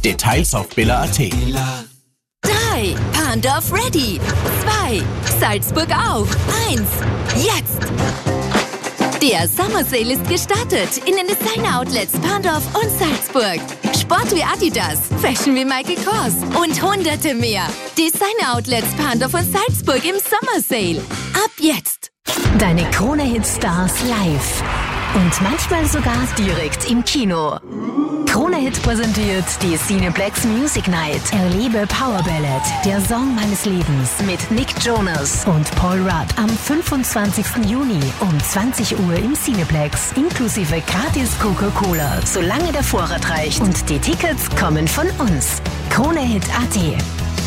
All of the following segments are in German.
Details auf billa.at. 3. Pandorf ready. 2. Salzburg auf. 1. Jetzt! Der Summer Sale ist gestartet in den Designer-Outlets Pandorf und Salzburg. Sport wie Adidas, Fashion wie Michael Kors und hunderte mehr. Designer-Outlets Pandorf und Salzburg im Summer Sale. Ab jetzt! Deine Krone-Hit-Stars live. Und manchmal sogar direkt im Kino. Krone-Hit präsentiert die Cineplex Music Night. Erlebe Power Ballad, der Song meines Lebens mit Nick Jonas und Paul Rudd am 25. Juni um 20 Uhr im Cineplex. Inklusive gratis Coca-Cola, solange der Vorrat reicht. Und die Tickets kommen von uns. Krone-Hit.at.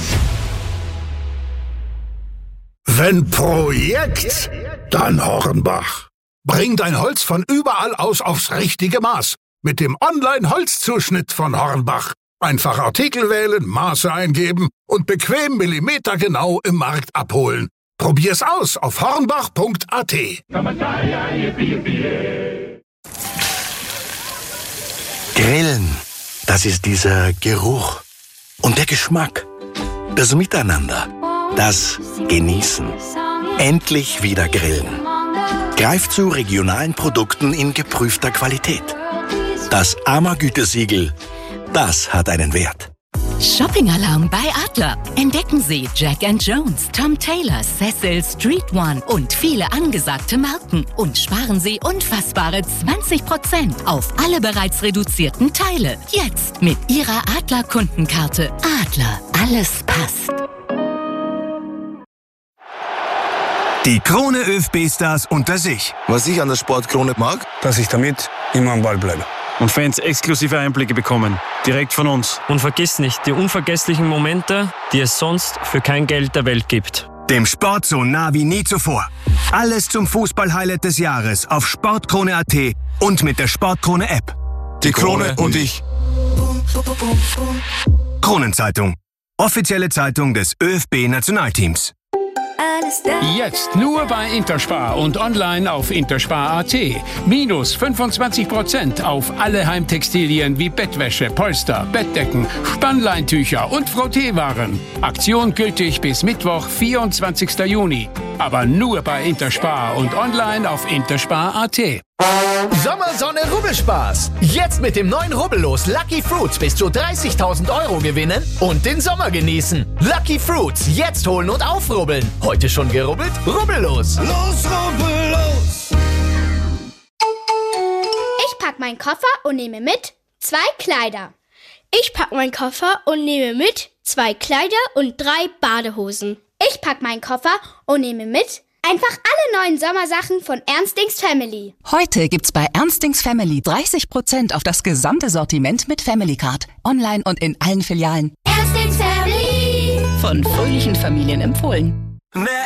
Wenn Projekt, dann Hornbach. Bring dein Holz von überall aus aufs richtige Maß. Mit dem Online-Holzzuschnitt von Hornbach. Einfach Artikel wählen, Maße eingeben und bequem millimetergenau im Markt abholen. Probier's aus auf hornbach.at. Grillen, das ist dieser Geruch und der Geschmack. Das Miteinander, das Genießen. Endlich wieder grillen. Greif zu regionalen Produkten in geprüfter Qualität. Das AMA-Gütesiegel, das hat einen Wert. Shopping-Alarm bei Adler. Entdecken Sie Jack & Jones, Tom Taylor, Cecil, Street One und viele angesagte Marken. Und sparen Sie unfassbare 20% auf alle bereits reduzierten Teile. Jetzt mit Ihrer Adler-Kundenkarte. Adler, alles passt. Die Krone ÖFB-Stars unter sich. Was ich an der Sportkrone mag, Dass ich damit immer am Ball bleibe. Und Fans exklusive Einblicke bekommen. Direkt von uns. Und vergiss nicht, die unvergesslichen Momente, die es sonst für kein Geld der Welt gibt. Dem Sport so nah wie nie zuvor. Alles zum Fußball-Highlight des Jahres auf Sportkrone.at und mit der Sportkrone-App. die Krone und ich. Kronenzeitung. Offizielle Zeitung des ÖFB-Nationalteams. Jetzt nur bei Interspar und online auf interspar.at. Minus 25% auf alle Heimtextilien wie Bettwäsche, Polster, Bettdecken, Spannleintücher und Frotteewaren. Aktion gültig bis Mittwoch, 24. Juni. Aber nur bei Interspar und online auf interspar.at. Sommersonne Rubbelspaß. Jetzt mit dem neuen Rubbellos Lucky Fruits bis zu 30.000 € gewinnen und den Sommer genießen. Lucky Fruits, jetzt holen und aufrubbeln. Heute schon gerubbelt? Rubbellos. Los, rubbellos. Ich pack meinen Koffer und nehme mit 2 Kleider. Ich pack meinen Koffer und nehme mit 2 Kleider und 3 Badehosen. Ich pack meinen Koffer und nehme mit einfach alle neuen Sommersachen von Ernstings Family. Heute gibt's bei Ernstings Family 30% auf das gesamte Sortiment mit Family Card. Online und in allen Filialen. Ernstings Family. Von fröhlichen Familien empfohlen.